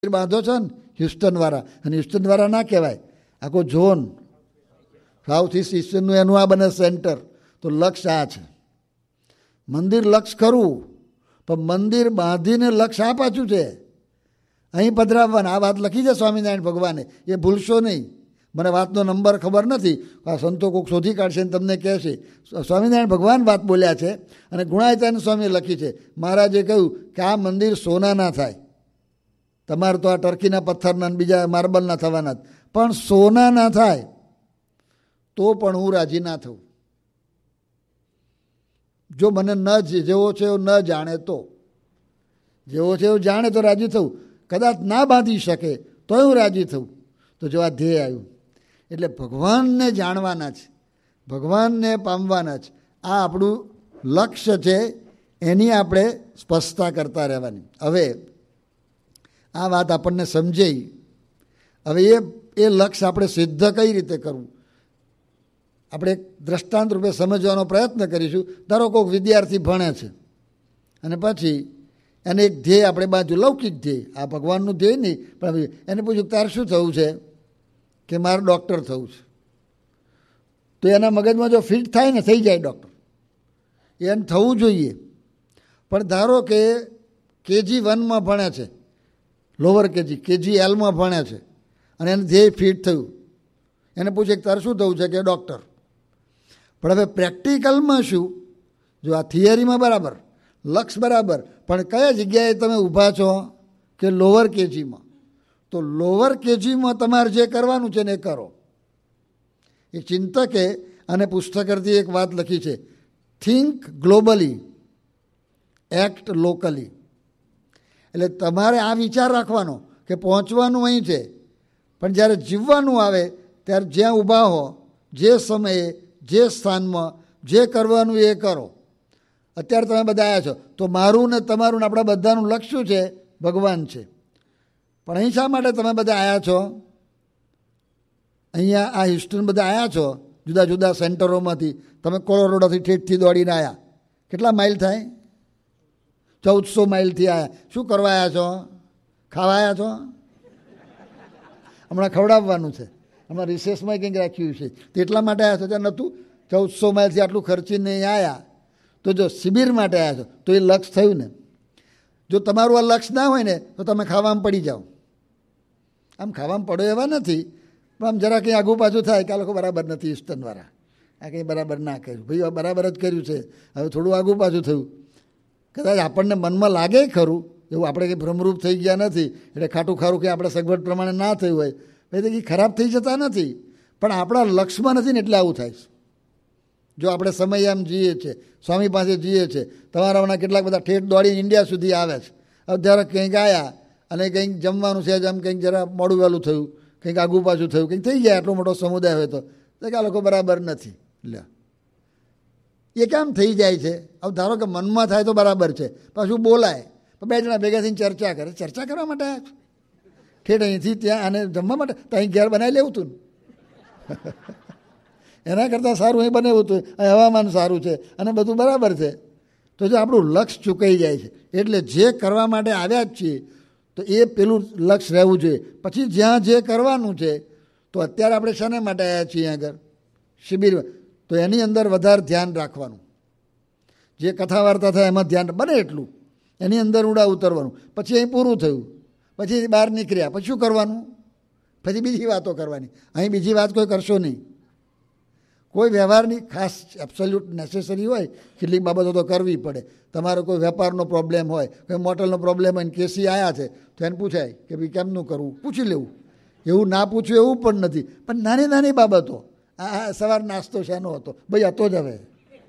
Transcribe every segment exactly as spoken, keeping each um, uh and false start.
બાંધો છો ને હ્યુસ્ટનવાળા, અને હ્યુસ્ટનવાળા ના કહેવાય, આખો ઝોન સાઉથ ઇસ્ટ એશિયનનું એનું આ બને સેન્ટર. તો લક્ષ્ય આ છે. મંદિર લક્ષ ખરું, પણ મંદિર બાંધીને લક્ષ્ય આ પાછું છે, અહીં પધરાવવાના. આ વાત લખી છે સ્વામિનારાયણ ભગવાને, એ ભૂલશો નહીં. મને વાતનો નંબર ખબર નથી, આ સંતો કોઈક શોધી કાઢશે ને તમને કહેશે. સ્વામિનારાયણ ભગવાન વાત બોલ્યા છે અને ગુણાયતાન સ્વામીએ લખી છે. મહારાજે કહ્યું કે આ મંદિર સોના ના થાય, તમારે તો આ ટર્કીના પથ્થરના બીજા માર્બલના થવાના, પણ સોના ના થાય તો પણ હું રાજી ના થઉં. જો મને ન જેવો છે એવો ન જાણે તો, જેવો છે એવું જાણે તો રાજી થવું. કદાચ ના બાંધી શકે તો હું રાજી થવું. તો જો આ ધ્યેય આવ્યું, એટલે ભગવાનને જાણવાના છે, ભગવાનને પામવાના છે. આ આપણું લક્ષ્ય છે, એની આપણે સ્પષ્ટતા કરતા રહેવાની. હવે આ વાત આપણને સમજાઈ. હવે એ એ લક્ષ્ય આપણે સિદ્ધ કઈ રીતે કરવું, આપણે એક દ્રષ્ટાંત રૂપે સમજવાનો પ્રયત્ન કરીશું. ધારો કોઈક વિદ્યાર્થી ભણે છે અને પછી એને એક ધ્યેય આપણે બાજુ, લૌકિક ધ્યેય, આ ભગવાનનું ધ્યેય નહીં, પણ એને પૂછ્યું તારે શું થવું છે, કે મારે ડૉક્ટર થવું છે. તો એના મગજમાં જો ફિટ થાય ને થઈ જાય ડૉક્ટર, એને થવું જોઈએ. પણ ધારો કે કેજી વનમાં ભણે છે, લોઅર કેજી કેજી એલમાં ભણે છે, અને એને ધ્યેય ફિટ થયું. એને પૂછે કે તારે શું થવું છે, કે ડૉક્ટર. પણ હવે પ્રેક્ટિકલમાં શું, જો આ થિયરીમાં બરાબર, લક્ષ બરાબર, પણ કયા જગ્યાએ તમે ઊભા છો, કે લોઅર કેજીમાં. તો લોઅર કેજીમાં તમારે જે કરવાનું છે ને એ કરો. એક ચિંતકે અને પુસ્તકરથી એક વાત લખી છે, થિંક ગ્લોબલી, એક્ટ લોકલી. એટલે તમારે આ વિચાર રાખવાનો કે પહોંચવાનું અહીં છે, પણ જ્યારે જીવવાનું આવે ત્યારે જ્યાં ઊભા હો, જે સમયે, જે સ્થાનમાં જે કરવાનું એ કરો. અત્યારે તમે બધા આવ્યા છો, તો મારું ને તમારું ને આપણા બધાનું લક્ષ્ય શું છે, ભગવાન છે. પણ અહીં શા માટે તમે બધા આવ્યા છો, અહીંયા આ હ્યુસ્ટન બધા આવ્યા છો, જુદા જુદા સેન્ટરોમાંથી. તમે કોલોરાડોથી ઠેઠથી દોડીને આવ્યા, કેટલા માઇલ થાય, ચૌદસો માઇલથી આવ્યા. શું કરવા આવ્યા છો, ખાવા આવ્યા છો, હમણાં ખવડાવવાનું છે, હમણાં રિસેસમાં કંઈક રાખ્યું છે, તો એટલા માટે આવ્યા છો. ત્યાં નહોતું, ચૌદસો માઇલથી આટલું ખર્ચીને અહીં આવ્યા. તો જો શિબિર માટે આવ્યા છો તો એ લક્ષ્ય થયું ને. જો તમારું આ લક્ષ્ય ના હોય ને તો તમે ખાવામાં પડી જાઓ. આમ ખાવામાં પડો એવા નથી, પણ આમ જરા કંઈ આગું પાછું થાય કે આ લોકો બરાબર નથી ઈસ્ટનવાળા, આ કંઈ બરાબર ના કર્યું, ભાઈ બરાબર જ કર્યું છે, હવે થોડું આગું પાછું થયું. કદાચ આપણને મનમાં લાગે ખરું, એવું આપણે કંઈ ભ્રમરૂપ થઈ ગયા નથી, એટલે ખાટું ખારું કે આપણે સગવડ પ્રમાણે ના થયું હોય, ભાઈ એ ખરાબ થઈ જતા નથી, પણ આપણા લક્ષ્યમાં નથી ને એટલે આવું થાય છે. જો આપણે સમય આમ જઈએ છીએ, સ્વામી પાસે જઈએ છીએ, તમારા હમણાં કેટલાક બધા ઠેઠ દોડી ઇન્ડિયા સુધી આવે છે. હવે જ્યારે કંઈક આવ્યા અને કંઈક જમવાનું છે, આમ કંઈક જરા મોડું વહેલું થયું, કંઈક આગું પાછું થયું, કંઈક થઈ જાય, આટલો મોટો સમુદાય હોય તો કે આ લોકો બરાબર નથી. લે એ કેમ થઈ જાય છે? હવે ધારો કે મનમાં થાય તો બરાબર છે, પાછું બોલાય, બે જણા ભેગા થઈને ચર્ચા કરે. ચર્ચા કરવા માટે આવ્યા છે ઠેઠ અહીંથી ત્યાં, આને જમવા માટે તો અહીં ઘેર બનાવી લેવું હતું ને. એના કરતાં સારું અહીં બનાવ્યું હતું, અહીં હવામાન સારું છે અને બધું બરાબર છે. તો જો આપણું લક્ષ્ય ચૂકાઈ જાય છે, એટલે જે કરવા માટે આવ્યા જ છીએ તો એ પેલું લક્ષ્ય રહેવું જોઈએ. પછી જ્યાં જે કરવાનું છે, તો અત્યારે આપણે શાના માટે આવ્યા છીએ આગળ, શિબિરમાં, તો એની અંદર વધારે ધ્યાન રાખવાનું. જે કથા વાર્તા થાય એમાં ધ્યાન બને એટલું, એની અંદર ઊંડા ઉતરવાનું. પછી અહીં પૂરું થયું, પછી બહાર નીકળ્યા, પછી શું કરવાનું, પછી બીજી વાતો કરવાની. અહીં બીજી વાત કોઈ કરશો નહીં. કોઈ વ્યવહારની ખાસ એબ્સોલ્યુટ નેસેસરી હોય, કેટલીક બાબતો તો કરવી પડે. તમારો કોઈ વેપારનો પ્રોબ્લેમ હોય, કોઈ મોટલનો પ્રોબ્લેમ હોય, કેસી આવ્યા છે, તો એને પૂછાય કે ભાઈ કેમનું કરવું, પૂછી લેવું. એવું ના પૂછવું એવું પણ નથી, પણ નાની નાની બાબતો. આ સવાર નાસ્તો શાનો હતો, ભાઈ હતો જ. હવે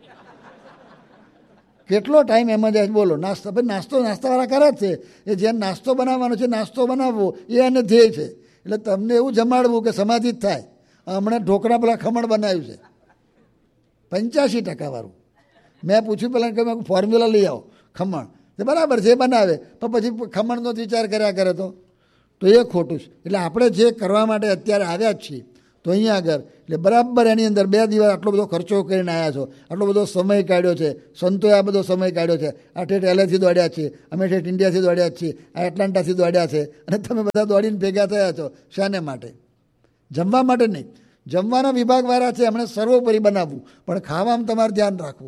કેટલો ટાઈમ એમાં જાય, બોલો. નાસ્તો ભાઈ નાસ્તો નાસ્તાવાળા કરે જ છે, એ જેને નાસ્તો બનાવવાનો છે, નાસ્તો બનાવવો એ એને ધ્યેય છે. એટલે તમને એવું જમાડવું કે સમાધિ જ થાય. હમણાં ઢોકળા પેલા ખમણ બનાવ્યું છે પંચ્યાસી ટકા વાળું. મેં પૂછ્યું પેલા કે ફોર્મ્યુલા લઈ આવો ખમણ, તે બરાબર છે બનાવે, પણ પછી ખમણનો જ વિચાર કર્યા કરે તો તો એ ખોટું છે. એટલે આપણે જે કરવા માટે અત્યારે આવ્યા જ છીએ, તો અહીંયા આગળ એટલે બરાબર એની અંદર બે દિવસ આટલો બધો ખર્ચો કરીને આવ્યા છો, આટલો બધો સમય કાઢ્યો છે, સંતોએ આ બધો સમય કાઢ્યો છે, આ ઠેઠ એલએથી દોડ્યા છીએ, અમે ઠેઠ ઇન્ડિયાથી દોડ્યા છીએ, આ એટલાન્ટાથી દોડ્યા છે, અને તમે બધા દોડીને ભેગા થયા છો શાને માટે? જમવા માટે નહીં. જમવાના વિભાગવાળા છે એમણે સર્વોપરી બનાવવું, પણ ખાવામાં તમારે ધ્યાન રાખવું.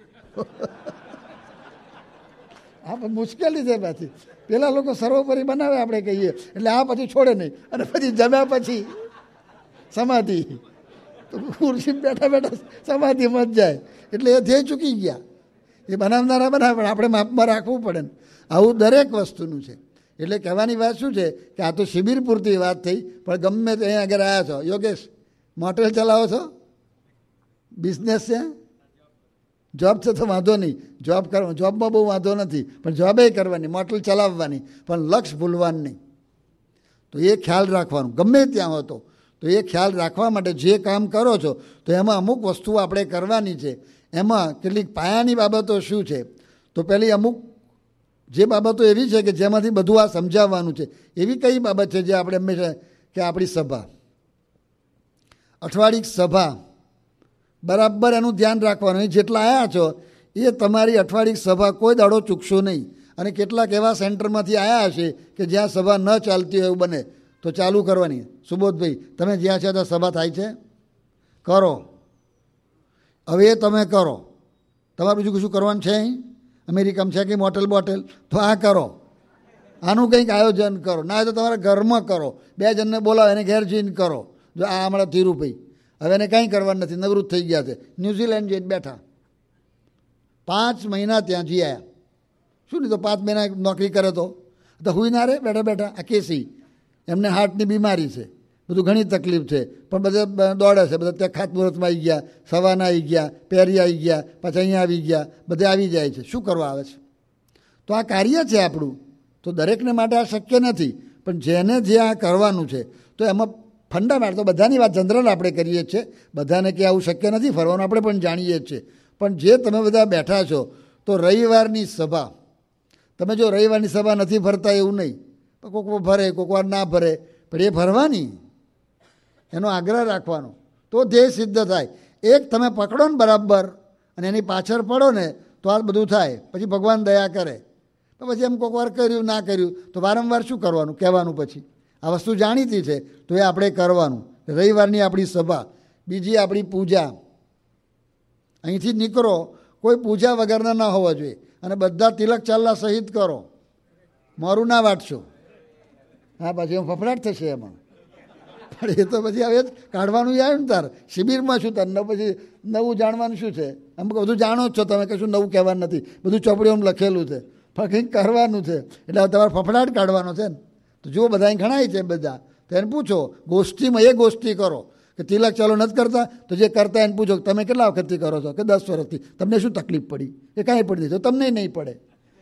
આ પણ મુશ્કેલી છે પાછી. પેલા લોકો સર્વોપરી બનાવે આપણે કહીએ એટલે આ પછી છોડે નહીં, અને પછી જમ્યા પછી સમાધિ, તો ખુરશી બેઠા બેઠા સમાધિમાં જ જાય. એટલે એ ધ્યેય ચૂકી ગયા. એ બનાવનારા બનાવે પણ આપણે માપમાં રાખવું પડે ને. આવું દરેક વસ્તુનું છે. એટલે કહેવાની વાત શું છે કે આ તો શિબિર પૂરતી વાત થઈ, પણ ગમે તે અહીંયા આગળ આવ્યા છો. યોગેશ, મોટેલ ચલાવો છો? બિઝનેસ છે? જોબ છે તો વાંધો નહીં, જોબ કરવા, જોબમાં બહુ વાંધો નથી, પણ જોબે કરવાની, મોટલ ચલાવવાની, પણ લક્ષ ભૂલવાનું નહીં. તો એ ખ્યાલ રાખવાનું ગમે ત્યાં હતો. તો એ ખ્યાલ રાખવા માટે જે કામ કરો છો તો એમાં અમુક વસ્તુઓ આપણે કરવાની છે. એમાં કેટલીક પાયાની બાબતો શું છે? તો પહેલી અમુક જે બાબતો એવી છે કે જેમાંથી બધું આ સમજાવવાનું છે. એવી કઈ બાબત છે જે આપણે હંમેશા કે આપણી સભા, અઠવાડિક સભા, બરાબર એનું ધ્યાન રાખવાનું. જેટલા આવ્યા છો એ તમારી અઠવાડિક સભા કોઈ દાડો ચૂકશો નહીં. અને કેટલાક એવા સેન્ટરમાંથી આવ્યા હશે કે જ્યાં સભા ન ચાલતી હોય એવું બને તો ચાલુ કરવાની. સુબોધભાઈ, તમે જ્યાં છે ત્યાં સભા થાય છે, કરો. હવે એ તમે કરો. તમારે બીજું કશું કરવાનું છે અહીં? અમેરિકામાં છે કે મોટેલ બોટેલ? તો આ કરો. આનું કંઈક આયોજન કરો. ના તો તમારા ઘરમાં કરો. બે જણને બોલાવો, એને ઘેર જઈને કરો. જો આ હમણાં ધીરુભાઈ, હવે એને કંઈ કરવાનું નથી, નિવૃત્ત થઈ ગયા છે, ન્યૂઝીલેન્ડ જઈને બેઠા. પાંચ મહિના ત્યાં જી આવ્યા. શું નહીં તો પાંચ મહિના નોકરી કરે તો તો હુઈ ના રે બેઠા બેઠા. આ કેસી, એમને હાર્ટની બીમારી છે, બધું ઘણી તકલીફ છે, પણ બધા દોડે છે. બધા ત્યાં ખાતમુહૂર્તમાં આવી ગયા, સવાના આવી ગયા, પેરી આવી ગયા, પછી અહીંયા આવી ગયા, બધે આવી જાય છે. શું કરવા આવે છે? તો આ કાર્ય છે આપણું. તો દરેકને માટે આ શક્ય નથી, પણ જેને જે આ કરવાનું છે તો એમાં ફંડામેન્ટ તો બધાની વાત જનરલ આપણે કરીએ છીએ. બધાને કે આવું શક્ય નથી ફરવાનું આપણે પણ જાણીએ જ છીએ. પણ જે તમે બધા બેઠા છો તો રવિવારની સભા, તમે જો રવિવારની સભા નથી ફરતા એવું નહીં, કોક ફરે કોક વાર ના ફરે, પણ એ ફરવાની, એનો આગ્રહ રાખવાનો, તો ધ્યેય સિદ્ધ થાય. એક તમે પકડો ને બરાબર અને એની પાછળ પડો ને તો આ બધું થાય. પછી ભગવાન દયા કરે. તો પછી એમ કોક વાર કર્યું ના કર્યું તો વારંવાર શું કરવાનું? કહેવાનું. પછી આ વસ્તુ જાણીતી છે તો એ આપણે કરવાનું. રવિવારની આપણી સભા. બીજી આપણી પૂજા. અહીંથી નીકળો, કોઈ પૂજા વગરના ના હોવા જોઈએ. અને બધા તિલક ચાલલા સહિત કરો. મારું ના વાટશો. હા, પછી એમ ફફડાટ થશે એમાં. પણ એ તો પછી હવે કાઢવાનું આવે ને તાર શિબિરમાં શું તાર પછી નવું જાણવાનું શું છે? અમુક બધું જાણો જ છો તમે, કશું નવું કહેવાનું નથી, બધું ચોપડીઓમાં લખેલું છે, પણ કંઈક કરવાનું છે. એટલે હવે તમારે ફફડાટ કાઢવાનો છે ને. તો જુઓ બધા ઘણાય છે બધા, તો એને પૂછો. ગોષ્ઠીમાં એ ગોષ્ઠી કરો કે તિલક ચાલો નથી કરતા, તો જે કરતા એને પૂછો તમે કેટલા વખતથી કરો છો? કે દસ વર્ષથી. તમને શું તકલીફ પડી? એ કાંઈ પડી નહીં, તો તમને નહીં પડે.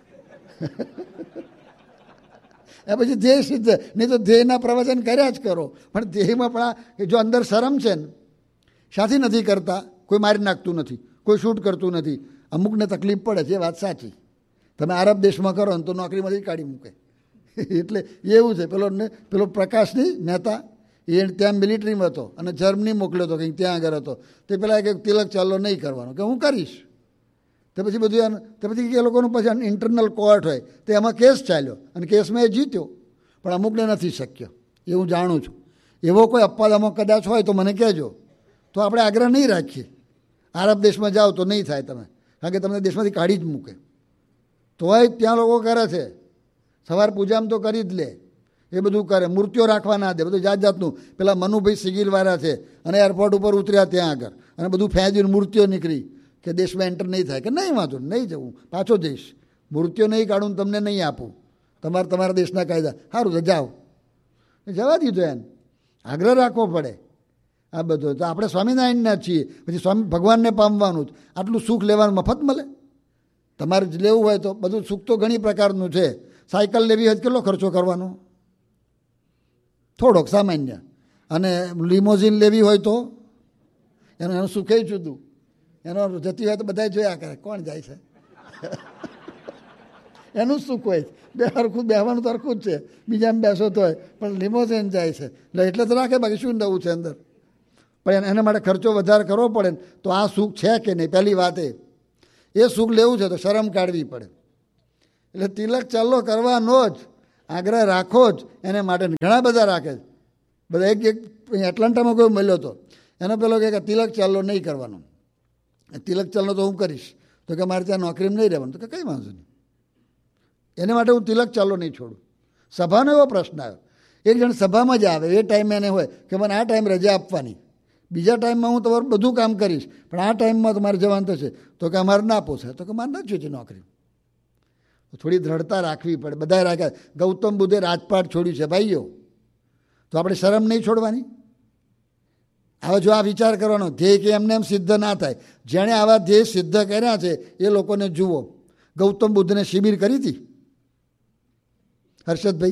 એ પછી ધ્યેય સિદ્ધ. નહીં તો ધ્યેયના પ્રવચન કર્યા જ કરો, પણ ધ્યેયમાં પણ આ જો અંદર શરમ છે ને, શાથી નથી કરતા? કોઈ મારી નાખતું નથી, કોઈ શૂટ કરતું નથી. અમુકને તકલીફ પડે છે, એ વાત સાચી. તમે આરબ દેશમાં કરો ને તો નોકરીમાંથી કાઢી મૂકે. એટલે એવું છે. પેલો પેલો પ્રકાશની મહેતા, એ ત્યાં મિલિટરીમાં હતો અને જર્મની મોકલ્યો હતો, કંઈક ત્યાં આગળ હતો. તે પેલા કે તિલક ચાલો નહીં કરવાનો, કે હું કરીશ. તો પછી બધું તો પછી એ લોકોનું પછી ઇન્ટરનલ કોર્ટ હોય તો એમાં કેસ ચાલ્યો અને કેસમાં એ જીત્યો. પણ અમુકને નથી શક્ય, એ હું જાણું છું. એવો કોઈ અપવાદામાં કદાચ હોય તો મને કહેજો, તો આપણે આગ્રહ નહીં રાખીએ. આરબ દેશમાં જાઓ તો નહીં થાય તમે, કારણ કે તમને દેશમાંથી કાઢી જ મૂકે. તોય ત્યાં લોકો કરે છે. સવાર પૂજામાં તો કરી જ લે, એ બધું કરે. મૂર્તિઓ રાખવા ના દે, બધું જાત જાતનું. પેલા મનુભાઈ સિગીલવાળા છે અને એરપોર્ટ ઉપર ઉતર્યા ત્યાં આગળ અને બધું ફેંજીને મૂર્તિઓ નીકળી કે દેશમાં એન્ટર નહીં થાય. કે નહીં વાંધો નહીં જવું, પાછો જઈશ. મૂર્તિઓ નહીં કાઢું, તમને નહીં આપું. તમારે તમારા દેશના કાયદા. સારું તો જાઓ. જવા દીધો એને. આગ્રહ રાખવો પડે આ બધો. તો આપણે સ્વામિનારાયણના છીએ, પછી સ્વામી ભગવાનને પામવાનું જ. આટલું સુખ લેવાનું મફત મળે? તમારે જ લેવું હોય તો બધું સુખ તો ઘણી પ્રકારનું છે. સાયકલ લેવી હોય કેટલો ખર્ચો કરવાનો? થોડોક સામાન્ય. અને લિમોઝિન લેવી હોય તો એનું એનું સુખે જુદું. એનો જતી હોય તો બધા જોયા કરે, કોણ જાય છે? એનું સુખ હોય. બે હરખું બેહવાનું તો હરખું જ છે, બીજામાં બેસો તો હોય, પણ લિમોઝિન જાય છે એટલે એટલે તો રાખે, બાકી શું નવું છે અંદર? પણ એના માટે ખર્ચો વધારે કરવો પડે ને તો આ સુખ છે કે નહીં, પહેલી વાત એ એ સુખ લેવું છે તો શરમ કાઢવી પડે. એટલે તિલક ચાલો કરવાનો જ, આગ્રહ રાખો જ એને માટે. ઘણા બધા રાખે છે. બધા એક એક એટલાન્ટામાં કોઈ મળ્યો હતો, એનો પેલો કે તિલક ચાલો નહીં કરવાનો. તિલક ચાલો તો હું કરીશ, તો કે મારે ત્યાં નોકરીમાં નહીં રહેવાનું. તો કે કંઈ વાંધો નહીં, એને માટે હું તિલક ચાલો નહીં છોડું. સભાનો એવો પ્રશ્ન આવ્યો, એક જણ સભામાં જ આવે, એ ટાઈમે એને હોય કે મને આ ટાઈમ રજા આપવાની, બીજા ટાઈમમાં હું તમારું બધું કામ કરીશ, પણ આ ટાઈમમાં તમારે જવાનું થશે. તો કે અમારે ના પોસાય. તો કે મારે નથી જોઈતી નોકરી. થોડી દ્રઢતા રાખવી પડે. બધા રાખ્યા. ગૌતમ બુદ્ધે રાજપાટ છોડ્યું છે ભાઈઓ, તો આપણે શરમ નહીં છોડવાની. હવે જો આ વિચાર કરવાનો, ધ્યેય કે એમને એમ સિદ્ધ ના થાય. જેણે આવા ધ્યેય સિદ્ધ કર્યા છે એ લોકોને જુઓ. ગૌતમ બુદ્ધને શિબિર કરી હતી હર્ષદભાઈ,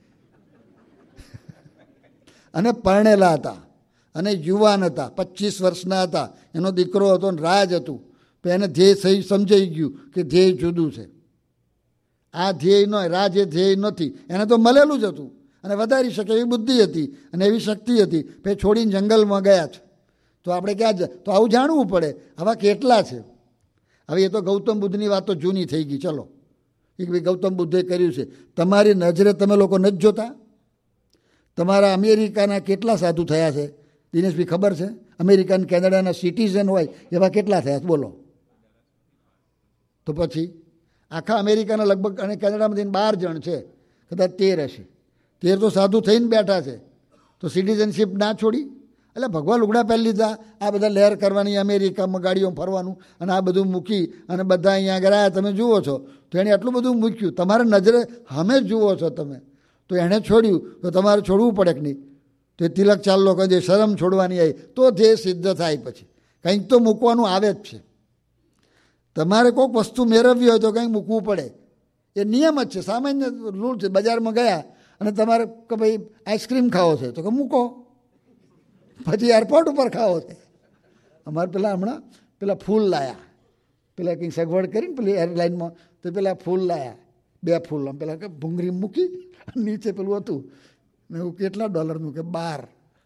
અને પરણેલા હતા અને યુવાન હતા, પચીસ વર્ષના હતા, એનો દીકરો હતો ને રાજ હતું. તો એને ધ્યેય સહી સમજાઈ ગયું કે ધ્યેય જુદું છે, આ ધ્યેય ન રાજ એ ધ્યેય નથી. એને તો મળેલું જ હતું અને વધારી શકે એવી બુદ્ધિ હતી અને એવી શક્તિ હતી. પછી છોડીને જંગલમાં ગયા છે. તો આપણે ક્યાં જ તો આવું જાણવું પડે. આવા કેટલા છે. હવે એ તો ગૌતમ બુદ્ધની વાત તો જૂની થઈ ગઈ. ચલો, એક ભાઈ ગૌતમ બુદ્ધે કર્યું છે. તમારી નજરે તમે લોકો નથી જોતા? તમારા અમેરિકાના કેટલા સાધુ થયા છે દિનેશભાઈ ખબર છે? અમેરિકન કેનેડાના સિટીઝન હોય એવા કેટલા થયા છે બોલો? તો પછી આખા અમેરિકાના લગભગ અને કેનેડામાંથી બાર જણ છે, કદાચ તેર હશે. તેર તો સાધુ થઈને બેઠા છે, તો સિટીઝનશીપ ના છોડી? એટલે ભગવાન લુગડા પહેરી લીધા, આ બધા લહેર કરવાની, અમેરિકામાં ગાડીઓ ફરવાનું અને આ બધું મૂકી અને બધા અહીંયા ગયા. તમે જુઓ છો તો એણે આટલું બધું મૂક્યું, તમારે નજરે અમે જુઓ છો તમે, તો એણે છોડ્યું તો તમારે છોડવું પડે કે નહીં? તો એ તિલક ચાલો કહી દે, શરમ છોડવાની આવી તો ધ્યેય સિદ્ધ થાય. પછી કંઈક તો મૂકવાનું આવે જ છે. તમારે કોઈક વસ્તુ મેળવવી હોય તો કંઈક મૂકવું પડે. એ નિયમ જ છે, સામાન્ય રૂલ છે. બજારમાં ગયા અને તમારે કે ભાઈ આઈસ્ક્રીમ ખાવો છે તો કે મૂકો, પછી એરપોર્ટ ઉપર ખાવો છે. અમારે પેલા હમણાં પેલા ફૂલ લાયા, પેલા કંઈક સગવડ કરીને પેલી એરલાઇનમાં, તો પેલા ફૂલ લાયા, બે ફૂલ પેલા કે ભૂંગળી મૂકી, નીચે પેલું હતું મેં કહું કેટલા ડોલરનું? કે બાર.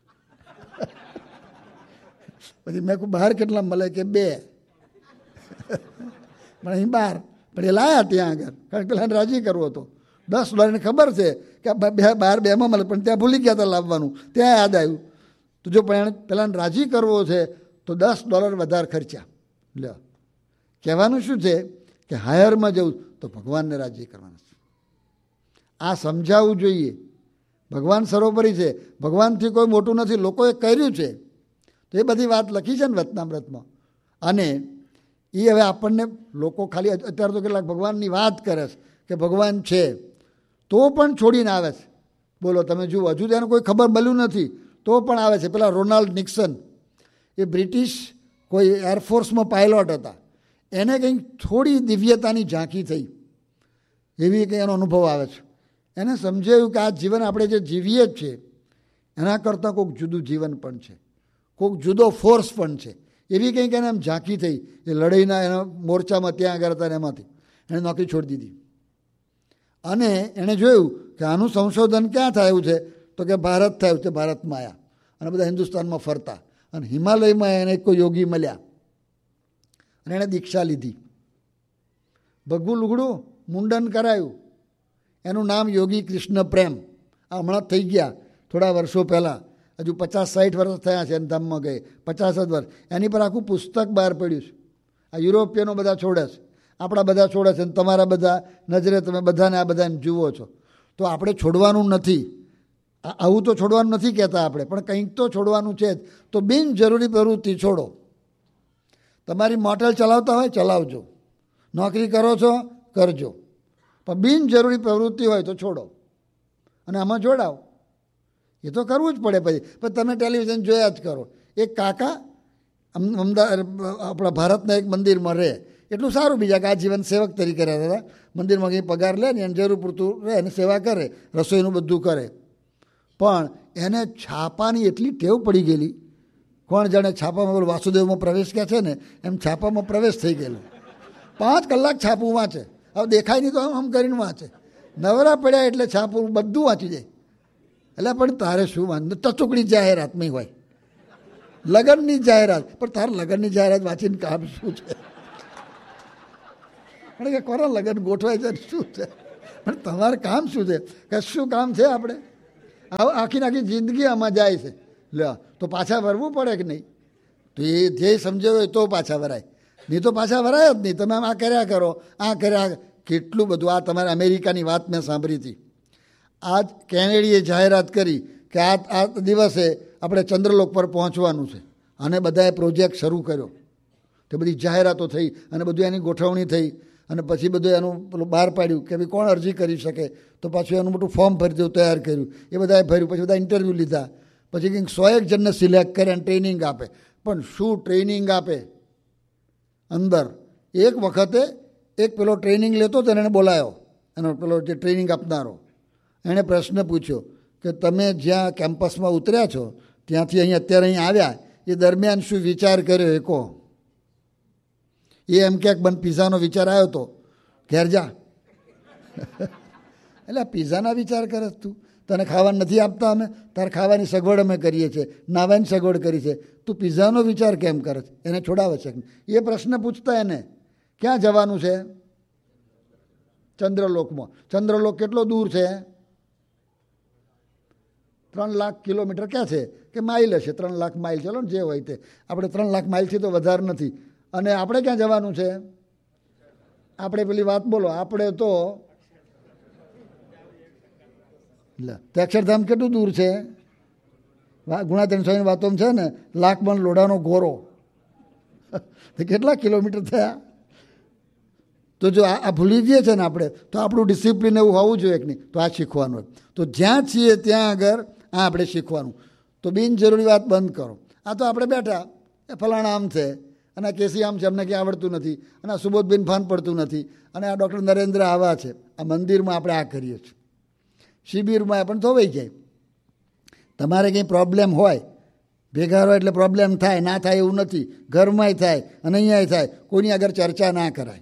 પછી મેં કહું બહાર કેટલા મળે? કે બે. પણ અહીં બાર. પણ એ લાયા ત્યાં આગળ, કારણ કે પેલા રાજી કરવો હતો. દસ ડોલરને ખબર છે કે બે બાર બેમાં મળે, પણ ત્યાં ભૂલી ગયા હતા લાવવાનું, ત્યાં યાદ આવ્યું. તો જો પણ પેલાને રાજી કરવો છે તો દસ ડોલર વધારે ખર્ચા. લ્યો, કહેવાનું શું છે કે હાયરમાં જવું તો ભગવાનને રાજી કરવાના છે. આ સમજાવવું જોઈએ. ભગવાન સર્વોપરી છે, ભગવાનથી કોઈ મોટું નથી. લોકોએ કર્યું છે તો એ બધી વાત લખી છે ને વચનામૃતમાં. અને એ હવે આપણને લોકો ખાલી અત્યારે તો કેટલાક ભગવાનની વાત કરે છે કે ભગવાન છે, તો પણ છોડીને આવે છે. બોલો તમે જુઓ, હજુ તેને કોઈ ખબર મળ્યું નથી તો પણ આવે છે. પેલા રોનાલ્ડ નિક્સન, એ બ્રિટિશ કોઈ એરફોર્સમાં પાયલોટ હતા, એને કંઈક થોડી દિવ્યતાની ઝાંખી થઈ, એવી કંઈ એનો અનુભવ આવે છે. એને સમજાયું કે આ જીવન આપણે જે જીવીએ જ છે એના કરતાં કોઈક જુદું જીવન પણ છે, કોઈક જુદો ફોર્સ પણ છે. એવી કંઈક એને એમ ઝાંખી થઈ. એ લડાઈના એના મોરચામાં ત્યાં આગળ હતા, એમાંથી એણે નોકરી છોડી દીધી. અને એણે જોયું કે આનું સંશોધન ક્યાં થયું છે? તો કે ભારત થયું છે. ભારતમાં આવ્યા અને બધા હિન્દુસ્તાનમાં ફરતા, અને હિમાલયમાં એને કોઈ યોગી મળ્યા અને એણે દીક્ષા લીધી. ભગવું લુગડું, મુંડન કરાયું. એનું નામ યોગી કૃષ્ણ પ્રેમ. આ હમણાં થઈ ગયા થોડા વર્ષો પહેલાં, હજુ પચાસ સાઠ વર્ષ થયા છે એને ધામમાં ગઈ, પચાસ જ વર્ષ. એની પર આખું પુસ્તક બહાર પડ્યું છે. આ યુરોપિયનો બધા છોડે છે, આપણા બધા છોડે છે, અને તમારા બધા નજરે તમે બધાને આ બધાને જુઓ છો. તો આપણે છોડવાનું નથી. આવું તો છોડવાનું નથી કહેતા આપણે, પણ કંઈક તો છોડવાનું છે જ. તો બિનજરૂરી પ્રવૃત્તિ છોડો. તમારી મોટર ચલાવતા હોય ચલાવજો, નોકરી કરો છો કરજો, પણ બિનજરૂરી પ્રવૃત્તિ હોય તો છોડો અને આમાં જોડાઓ. એ તો કરવું જ પડે. પછી પણ તમે ટેલિવિઝન જોયા જ કરો. એક કાકા અમદાવાદ આપણા ભારતના એક મંદિરમાં રહે, એટલું સારું, બીજા કે આ જીવન સેવક તરીકે રહેતા હતા. મંદિરમાં કંઈ પગાર લે ને એને જરૂર પૂરતું રહે અને સેવા કરે, રસોઈનું બધું કરે. પણ એને છાપાની એટલી ટેવ પડી ગયેલી, કોણ જાણે છાપામાં વાસુદેવમાં પ્રવેશ ક્યાં છે ને એમ છાપામાં પ્રવેશ થઈ ગયેલો. પાંચ કલાક છાપું વાંચે. હવે દેખાય નહીં તો આમ આમ કરીને વાંચે. નવરા પડ્યા એટલે છાપું બધું વાંચી જાય. એટલે પણ તારે શું વાંધો, ટચુકડી જાહેરાતમાં હોય. લગ્નની જાહેરાત. પણ તાર લગ્નની જાહેરાત વાંચીને કામ શું છે? કારણ કે કોના લગ્ન ગોઠવાય છે શું છે? પણ તમારે કામ શું છે? કશું કામ છે આપણે? આખી આખી જિંદગી આમાં જાય છે. લે તો પાછા વરવું પડે કે નહીં? તો એ જે સમજ્યો હોય તો પાછા વરાય, નહીં તો પાછા વરાય જ નહીં. તમે આમ આ કર્યા કરો, આ કર્યા. કેટલું બધું. આ તમારે અમેરિકાની વાત મેં સાંભળી હતી. આજ કેનેડીએ જાહેરાત કરી કે આ આ દિવસે આપણે ચંદ્રલોક પર પહોંચવાનું છે, અને બધાએ પ્રોજેક્ટ શરૂ કર્યો. તે બધી જાહેરાતો થઈ અને બધું એની ગોઠવણી થઈ, અને પછી બધું એનું પેલું બહાર પાડ્યું કે ભાઈ કોણ અરજી કરી શકે. તો પાછું એનું મોટું ફોર્મ ભરી દેવું, તૈયાર કર્યું. એ બધાએ ભર્યું. પછી બધા ઇન્ટરવ્યૂ લીધા. પછી કંઈક સો એક જણને સિલેક્ટ કરે અને ટ્રેનિંગ આપે. પણ શું ટ્રેનિંગ આપે અંદર? એક વખતે એક પેલો ટ્રેનિંગ લેતો તો એને બોલાયો, એનો પેલો જે ટ્રેનિંગ આપનારો. એણે પ્રશ્ન પૂછ્યો કે તમે જ્યાં કેમ્પસમાં ઉતર્યા છો ત્યાંથી અહીં અત્યારે અહીં આવ્યા એ દરમિયાન શું વિચાર કર્યો એ કહો. એ એમ ક્યાંક બન પીઝાનો વિચાર આવ્યો હતો, ઘેર જા. એટલે પીઝાના વિચાર કરે તું? તને ખાવાનું નથી આપતા અમે? તારે ખાવાની સગવડ અમે કરીએ છીએ, નાવાની સગવડ કરી છે, તું પીઝાનો વિચાર કેમ કરે છે? એને છોડાવે છે એ પ્રશ્ન પૂછતા. એને ક્યાં જવાનું છે? ચંદ્રલોકમાં. ચંદ્રલોક કેટલો દૂર છે? ત્રણ લાખ કિલોમીટર ક્યાં છે કે માઇલ હશે? ત્રણ લાખ માઇલ, ચલો ને જે હોય તે. આપણે ત્રણ લાખ માઇલથી તો વધારે નથી. અને આપણે ક્યાં જવાનું છે? આપણે પેલી વાત બોલો. આપણે તો અક્ષરધામ કેટલું દૂર છે? ગુણા ત્રણસોની વાતો છે ને, લાખ મણ લોઢાનો ગોરો. કેટલા કિલોમીટર થયા? તો જો આ ભૂલી જઈએ છે ને આપણે, તો આપણું ડિસિપ્લિન એવું હોવું જોઈએ કે નહીં? તો આ શીખવાનું હોય. તો જ્યાં છીએ ત્યાં આગળ આ આપણે શીખવાનું. તો બિનજરૂરી વાત બંધ કરો. આ તો આપણે બેઠા, એ ફલાણા આમ છે, અને આ કેસી આમ છે, અમને ક્યાં આવડતું નથી, અને આ સુબોધબેન ભાન પડતું નથી, અને આ ડૉક્ટર નરેન્દ્ર આવા છે. આ મંદિરમાં આપણે આ કરીએ છીએ, શિબિરમાં પણ ધોવાઈ જાય. તમારે કંઈ પ્રોબ્લેમ હોય, ભેગા હોય એટલે પ્રોબ્લેમ થાય, ના થાય એવું નથી. ઘરમાંય થાય અને અહીંયાય થાય. કોઈની આગળ ચર્ચા ના કરાય.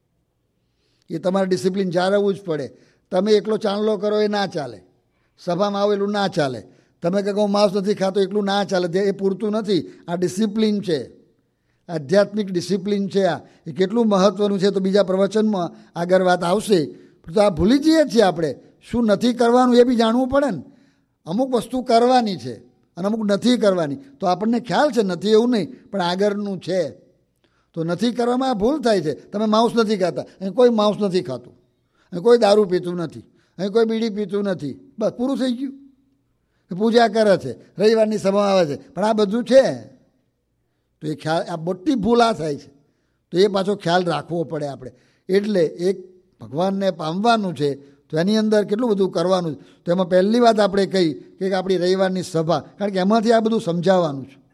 એ તમારે ડિસિપ્લિન જાળવવું જ પડે. તમે એકલો ચાંદલો કરો એ ના ચાલે. સભામાં આવો એટલું ના ચાલે. તમે કે હું માંસ નથી ખાતો એટલું ના ચાલે. એ પૂરતું નથી. આ ડિસિપ્લિન છે, આધ્યાત્મિક ડિસિપ્લિન છે. આ એ કેટલું મહત્ત્વનું છે તો બીજા પ્રવચનમાં આગળ વાત આવશે. તો આ ભૂલી જઈએ છીએ આપણે. શું નથી કરવાનું એ બી જાણવું પડે ને. અમુક વસ્તુ કરવાની છે અને અમુક નથી કરવાની. તો આપણને ખ્યાલ છે નથી એવું નહીં, પણ આગળનું છે. તો નથી કરવામાં આ ભૂલ થાય છે. તમે માંસ નથી ખાતા, અહીં કોઈ માંસ નથી ખાતું, અહીં કોઈ દારૂ પીતું નથી, અહીં કોઈ બીડી પીતું નથી. બસ પૂરું થઈ ગયું. પૂજા કરે છે, રવિવારની સભા આવે છે, પણ આ બધું છે. તો એ ખ્યાલ, આ મોટી ભૂલ આ થાય છે. તો એ પાછો ખ્યાલ રાખવો પડે આપણે. એટલે એક ભગવાનને પામવાનું છે તો એની અંદર કેટલું બધું કરવાનું છે. તો એમાં પહેલી વાત આપણે કહી કે આપણી રવિવારની સભા, કારણ કે એમાંથી આ બધું સમજાવવાનું છે.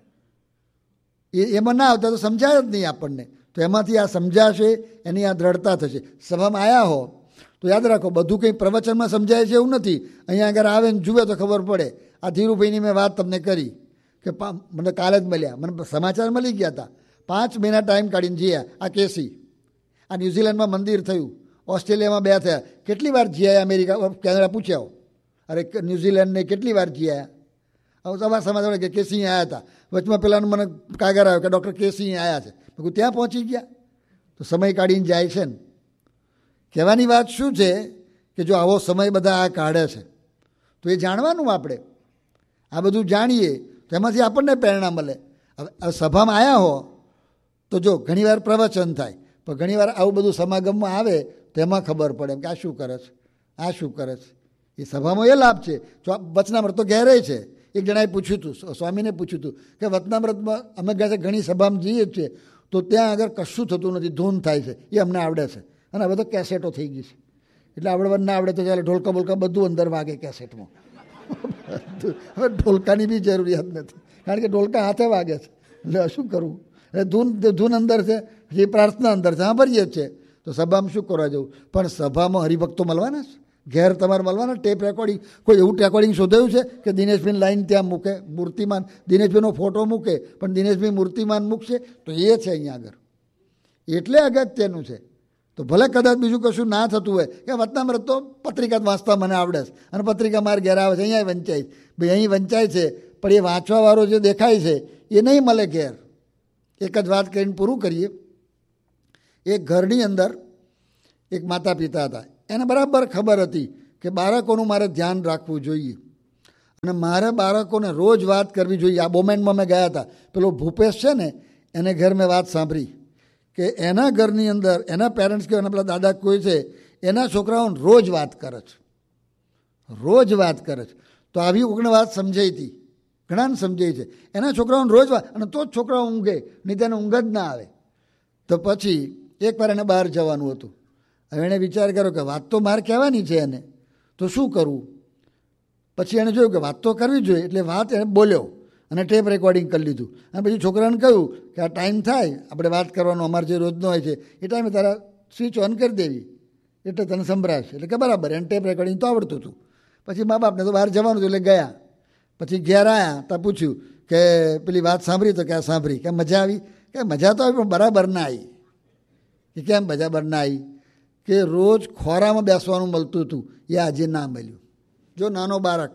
એ એમાં ના આવતા તો સમજાય જ નહીં આપણને. તો એમાંથી આ સમજાશે, એની આ દ્રઢતા થશે. સભામાં આવ્યા હો તો યાદ રાખો, બધું કંઈ પ્રવચનમાં સમજાય છે એવું નથી. અહીંયા આગળ આવે ને જુએ તો ખબર પડે. આ ધીરુભાઈની મેં વાત તમને કરી કે મને કાલે જ મળ્યા, મને સમાચાર મળી ગયા હતા. પાંચ મહિના ટાઈમ કાઢીને જીયા. આ કેસી, આ ન્યૂઝીલેન્ડમાં મંદિર થયું, ઓસ્ટ્રેલિયામાં બે થયા. કેટલી વાર જીયા? અમેરિકા, કેનેડા પૂછ્યા. અરે ન્યૂઝીલેન્ડને કેટલી વાર જીયા? હવે તમારા સમાચાર કે કેસી આવ્યા હતા. વચમાં પેલાનું મને કાગર આવ્યો કે ડૉક્ટર કેસી આવ્યા છે. મેં ત્યાં પહોંચી ગયા. તો સમય કાઢીને જાય છે ને. કહેવાની વાત શું છે કે જો આવો સમય બધા આ કાઢે છે તો એ જાણવાનું આપણે. આ બધું જાણીએ તો એમાંથી આપણને પ્રેરણા મળે. હવે સભામાં આવ્યા હો તો જો ઘણીવાર પ્રવચન થાય, પણ ઘણીવાર આવું બધું સમાગમમાં આવે તો એમાં ખબર પડે કે આ શું કરે છે, આ શું કરે છે. એ સભામાં એ લાભ છે. જો વચનામૃત તો ઘેરે છે. એક જણાએ પૂછ્યું હતું, સ્વામીને પૂછ્યું હતું કે વચનામૃતમાં અમે ગયા છે ઘણી સભામાં જઈએ છીએ તો ત્યાં આગળ કશું થતું નથી, ધૂન થાય છે. એ અમને આવડે છે. અને હવે તો કેસેટો થઈ ગઈ છે, એટલે આવડવાનું ના આવડે તો ચાલે, ઢોલકા બોલકા બધું અંદર વાગે કેસેટમાં. હવે ઢોલકાની બી જરૂરિયાત નથી, કારણ કે ઢોલકા હાથે વાગે છે. એટલે શું કરવું? એટલે ધૂન ધૂન અંદર છે, જે પ્રાર્થના અંદર છે, સાંભળીએ જ છે. તો સભામાં શું કરવા જવું? પણ સભામાં હરિભક્તો મળવાના છે, ઘેર તમારે મળવાના. ટેપ રેકોર્ડિંગ, કોઈ એવું રેકોર્ડિંગ શોધાયું છે કે દિનેશભાઈ લાઈન ત્યાં મૂકે, મૂર્તિમાન દિનેશભાઈનો ફોટો મૂકે, પણ દિનેશભાઈ મૂર્તિમાન મૂકશે? તો એ છે અહીંયા આગળ. એટલે અગત્યનું છે. તો ભલે કદાચ બીજું કશું ના થતું હોય કે વચનામૃત તો પત્રિકા વાંચતા મને આવડે છે અને પત્રિકા મારે ઘેર આવે છે, અહીંયા વંચાય ભાઈ અહીં વંચાય છે, પણ એ વાંચવાવાળો જે દેખાય છે એ નહીં મળે ઘેર. એક જ વાત કરીને પૂરું કરીએ. એક ઘરની અંદર એક માતા પિતા હતા. એને બરાબર ખબર હતી કે બાળકોનું મારે ધ્યાન રાખવું જોઈએ અને મારે બાળકોને રોજ વાત કરવી જોઈએ. આ મોમેન્ટમાં મેં ગયા હતા. પેલો ભૂપેશ છે ને, એને ઘર મેં વાત સાંભળી કે એના ઘરની અંદર એના પેરેન્ટ્સ કે એના પેલા દાદા કોઈ છે, એના છોકરાઓને રોજ વાત કરે છે, રોજ વાત કરે છે. તો આવી કોઈને વાત સમજાઈ હતી, ઘણાને સમજાઈ છે. એના છોકરાઓને રોજ વાત, અને તો જ છોકરાઓ ઊંઘે, નહીં તેને ઊંઘ જ ના આવે. તો પછી એકવાર એને બહાર જવાનું હતું. હવે એણે વિચાર કર્યો કે વાત તો મારે કહેવાની છે એને, તો શું કરવું? પછી એણે જોયું કે વાત તો કરવી જોઈએ, એટલે વાત એને બોલ્યો અને ટેપ રેકોર્ડિંગ કરી લીધું. અને પછી છોકરાને કહ્યું કે આ ટાઈમ થાય આપણે વાત કરવાનો, અમારે જે રોજનો હોય છે એ ટાઈમે તારા સ્વિચ ઓન કરી દેવી, એટલે તને સંભળાશે. એટલે કે બરાબર, એને ટેપ રેકોર્ડિંગ તો આવડતું હતું. પછી મા બાપને તો બહાર જવાનું હતું એટલે ગયા. પછી ઘેર આવ્યા તો પૂછ્યું કે પેલી વાત સાંભળી? તો ક્યાં સાંભળી? કે મજા આવી? કે મજા તો આવી પણ બરાબર ના આવી. કે કેમ બરાબર ના આવી? કે રોજ ખોરામાં બેસવાનું મળતું હતું, એ આજે ના મળ્યું. જો નાનો બાળક,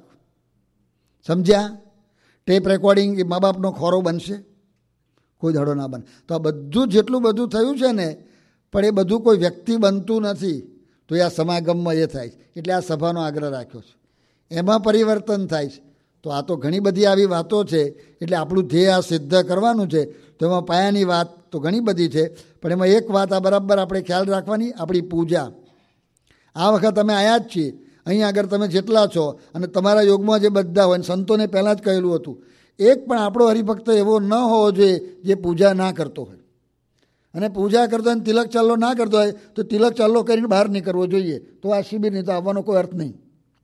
સમજ્યા? ટેપ રેકોર્ડિંગ એ મા બાપનો ખોરો બનશે? કોઈ ધડો ના બને. તો આ બધું જેટલું બધું થયું છે ને, પણ એ બધું કોઈ વ્યક્તિ બનતું નથી. તો એ આ સમાગમમાં એ થાય છે. એટલે આ સભાનો આગ્રહ રાખ્યો છે, એમાં પરિવર્તન થાય છે. તો આ તો ઘણી બધી આવી વાતો છે. એટલે આપણું ધ્યેય આ સિદ્ધ કરવાનું છે. તો એમાં પાયાની વાત તો ઘણી બધી છે, પણ એમાં એક વાત આ બરાબર આપણે ખ્યાલ રાખવાની, આપણી પૂજા. આ વખત અમે આવ્યા જ છીએ. અહીંયા આગળ તમે જેટલા છો અને તમારા યોગમાં જે બધા હોય, સંતોને પહેલાં જ કહેલું હતું, એક પણ આપણો હરિભક્ત એવો ન હોવો જોઈએ જે પૂજા ના કરતો હોય. અને પૂજા કરતો હોય, તિલક ચાલ્લો ના કરતો હોય તો તિલક ચાલ્લો કરીને બહાર નીકળવો જોઈએ. તો આ શિબિરની તો આવવાનો કોઈ અર્થ નહીં.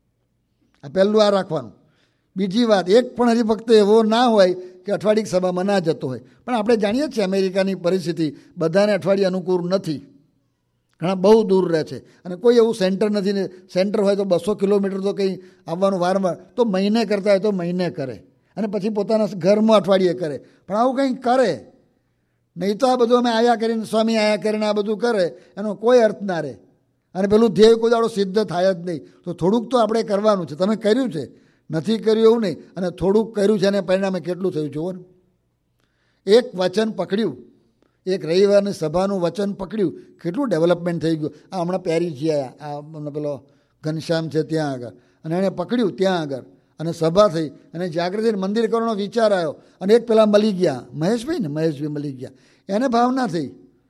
આ પહેલું આ રાખવાનું. બીજી વાત, એક પણ હરિભક્ત એવો ના હોય કે અઠવાડિક સભામાં ના જતો હોય. પણ આપણે જાણીએ છીએ અમેરિકાની પરિસ્થિતિ બધાને અઠવાડિયે અનુકૂળ નથી. ઘણા બહુ દૂર રહે છે અને કોઈ એવું સેન્ટર નથી ને. સેન્ટર હોય તો બસો કિલોમીટર તો કંઈ આવવાનું વારંવાર, તો મહિને કરતા હોય તો મહિને કરે અને પછી પોતાના ઘરમાં અઠવાડિયે કરે. પણ આવું કંઈક કરે, નહીં તો આ બધું અમે આયા કરીને, સ્વામી આયા કરીને આ બધું કરે, એનો કોઈ અર્થ ના રહે. અને પેલું ધ્યેય કોઈ દાડો સિદ્ધ થાય જ નહીં. તો થોડુંક તો આપણે કરવાનું છે. તમે કર્યું છે, નથી કર્યું એવું નહીં. અને થોડુંક કર્યું છે, એને પરિણામે કેટલું થયું જુઓ ને. એક વચન પકડ્યું, એક રવિવારની સભાનું વચન પકડ્યું, કેટલું ડેવલપમેન્ટ થઈ ગયું. આ હમણાં પેરીજી આવ્યા, આ પેલો ઘનશ્યામ છે ત્યાં આગળ, અને એણે પકડ્યું ત્યાં આગળ, અને સભા થઈ, અને જાગૃતિ મંદિર કરવાનો વિચાર આવ્યો. અને એક પેલા મળી ગયા મહેશભાઈ ને, મહેશભાઈ મળી ગયા. એને ભાવના થઈ,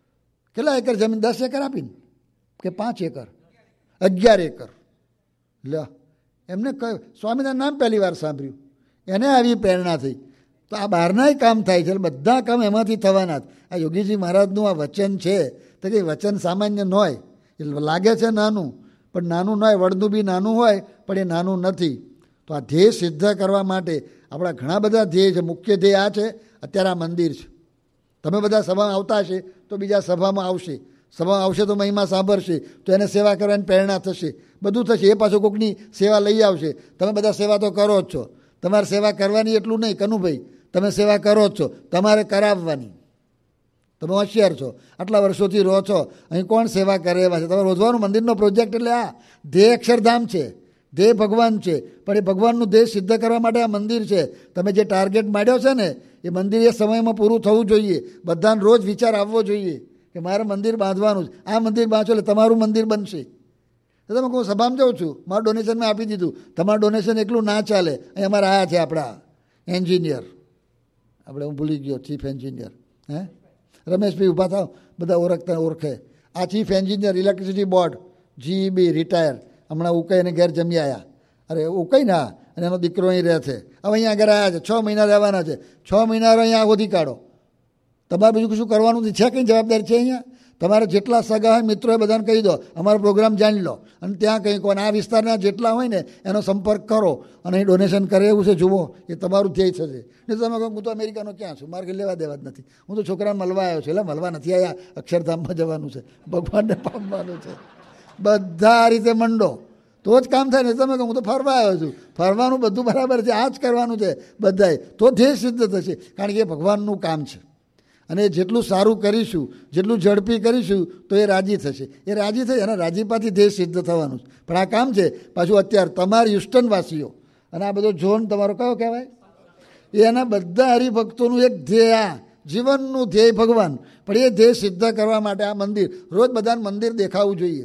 કેટલા એકર જમીન? દસ એકર આપીને કે પાંચ એકર અગિયાર એકર લ્યો. એમને કહ્યું, સ્વામીના નામ પહેલી વાર સાંભળ્યું, એને આવી પ્રેરણા થઈ. તો આ બહારનાય કામ થાય છે, બધા કામ એમાંથી થવાના જ. આ યોગીજી મહારાજનું આ વચન છે તો કે વચન સામાન્ય ન હોય. એટલે લાગે છે નાનું, પણ નાનું ન હોય. વડનું બી નાનું હોય પણ એ નાનું નથી. તો આ ધ્યેય સિદ્ધ કરવા માટે આપણા ઘણા બધા ધ્યેય છે. મુખ્ય ધ્યેય આ છે. અત્યારે આ મંદિર છે. તમે બધા સભામાં આવતા હશે તો બીજા સભામાં આવશે, સભામાં આવશે તો મહિમા સાંભળશે, તો એને સેવા કરવાની પ્રેરણા થશે, બધું થશે. એ પાછું કોઈકની સેવા લઈ આવશે. તમે બધા સેવા તો કરો જ છો. તમારે સેવા કરવાની એટલું નહીં, કનુભાઈ તમે સેવા કરો જ છો, તમારે કરાવવાની. તમે હોશિયાર છો, આટલા વર્ષોથી રહો છો, અહીં કોણ સેવા કરે એવા છે. તમે રોજવાનું મંદિરનો પ્રોજેક્ટ એટલે આ ધ્યેય અક્ષરધામ છે, ધ્યેય ભગવાન છે. પણ એ ભગવાનનું ધ્યેય સિદ્ધ કરવા માટે આ મંદિર છે. તમે જે ટાર્ગેટ માંડ્યો છે ને, એ મંદિર એ સમયમાં પૂરું થવું જોઈએ. બધાને રોજ વિચાર આવવો જોઈએ કે મારે મંદિર બાંધવાનું છે. આ મંદિર બાંધો એટલે તમારું મંદિર બનશે. તો તમે હું સભામાં જાઉં છું, મારું ડોનેશન મેં આપી દીધું. તમારું ડોનેશન એકલું ના ચાલે. અહીં અમારે આયા છે આપણા એન્જિનિયર, આપણે હું ભૂલી ગયો, ચીફ એન્જિનિયર હે રમેશભાઈ, ઊભા થાવ, બધા ઓળખતા ઓળખે. આ chief engineer electricity board GEB retire, હમણાં ઉકઈ એને ઘેર જમી આવ્યા. અરે ઉકઈ ના, અને એનો દીકરો અહીં રહે છે. હવે અહીંયા આગળ આવ્યા છે, છ મહિના રહેવાના છે. છ મહિના અહીંયા શોધી કાઢો. તમારે બીજું કશું કરવાનું છે? કંઈ જવાબદારી છે અહીંયા? તમારે જેટલા સગા હોય મિત્રોએ બધાને કહી દો, અમારો પ્રોગ્રામ જાણી લો, અને ત્યાં કંઈ કોને આ વિસ્તારના જેટલા હોય ને એનો સંપર્ક કરો, અને અહીં ડોનેશન કરે એવું છે જુઓ. એ તમારું ધ્યેય થશે. નહીં તમે કહો હું તો અમેરિકાનો ક્યાં છું, મારે કંઈ લેવા દેવા જ નથી, હું તો છોકરાને મળવા આવ્યો છું. એટલે મળવા નથી આવ્યા, અક્ષરધામમાં જવાનું છે, ભગવાનને પામવાનું છે. બધા આ રીતે મંડો તો જ કામ થાય ને. તમે કહો હું તો ફરવા આવ્યો છું, ફરવાનું બધું બરાબર છે, આ જ કરવાનું છે બધાએ, તો ધ્યેય સિદ્ધ થશે. કારણ કે એ ભગવાનનું કામ છે. અને જેટલું સારું કરીશું, જેટલું ઝડપી કરીશું, તો એ રાજી થશે. એ રાજી થઈ અને રાજીપાથી ધ્યેય સિદ્ધ થવાનું છે. પણ આ કામ છે પાછું અત્યારે તમારા હ્યુસ્ટન વાસીઓ, અને આ બધો ઝોન તમારો કયો કહેવાય? એના બધા હરિભક્તોનું એક ધ્યેય, જીવનનું ધ્યેય ભગવાન. પણ એ ધ્યેય સિદ્ધ કરવા માટે આ મંદિર, રોજ બધાને મંદિર દેખાવું જોઈએ.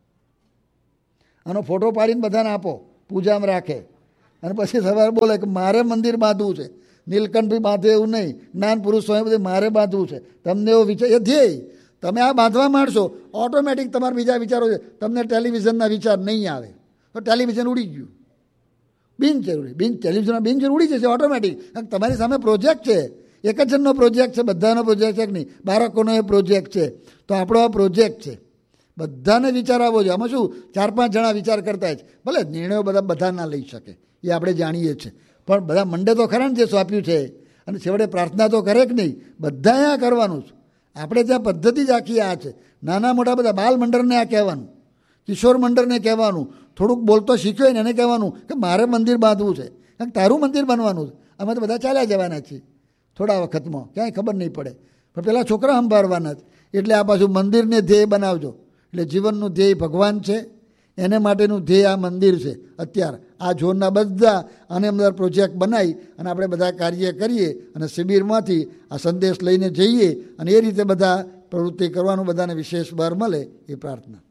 આનો ફોટો પાડીને બધાને આપો, પૂજામાં રાખે, અને પછી સવારે બોલે કે મારે મંદિર બાંધવું છે. નીલકંઠભાઈ બાંધે એવું નહીં, જ્ઞાન પુરુષ સ્વામી બધે મારે બાંધવું છે. તમને એવો વિચાર, એ ધ્યેય તમે આ બાંધવા માંડશો, ઓટોમેટિક તમારા બીજા વિચારો છે. તમને ટેલિવિઝનના વિચાર નહીં આવે, તો ટેલિવિઝન ઉડી ગયું. બિનજરૂરી બિન ટેલિવિઝન બિનજરૂરી ઉડી જશે ઓટોમેટિક. તમારી સામે પ્રોજેક્ટ છે, એક જ જણનો પ્રોજેક્ટ છે, બધાનો પ્રોજેક્ટ છે કે નહીં, બાળકોનો એ પ્રોજેક્ટ છે. તો આપણો આ પ્રોજેક્ટ છે, બધાને વિચાર આવવો જોઈએ. આમાં શું ચાર પાંચ જણા વિચાર કરતા જ, ભલે નિર્ણયો બધા બધા ના લઈ શકે, એ આપણે જાણીએ છીએ, પણ બધા મંડે તો ખરા ને જે સોંપ્યું છે. અને છેવટે પ્રાર્થના તો કરે કે નહીં, બધાએ આ કરવાનું છે. આપણે ત્યાં પદ્ધતિ જ આખી આ છે. નાના મોટા બધા બાલ મંડળને આ કહેવાનું, કિશોર મંડળને કહેવાનું, થોડુંક બોલતો શીખ્યો હોય ને એને કહેવાનું કે મારે મંદિર બાંધવું છે, કારણ કે તારું મંદિર બનવાનું છે. અમે તો બધા ચાલ્યા જવાના છીએ થોડા વખતમાં, ક્યાંય ખબર નહીં પડે. પણ પેલા છોકરા સંભાળવાના જ. એટલે આ પાછું મંદિરને ધ્યેય બનાવજો. એટલે જીવનનું ધ્યેય ભગવાન છે, એને માટેનું ધ્યેય આ મંદિર છે. અત્યારે આ ઝોનના બધા આને અંદર પ્રોજેક્ટ બનાવી અને આપણે બધા કાર્ય કરીએ અને શિબિરમાંથી આ સંદેશ લઈને જઈએ અને એ રીતે બધા પ્રવૃત્તિ કરવાનું બધાને વિશેષ બળ મળે એ પ્રાર્થના.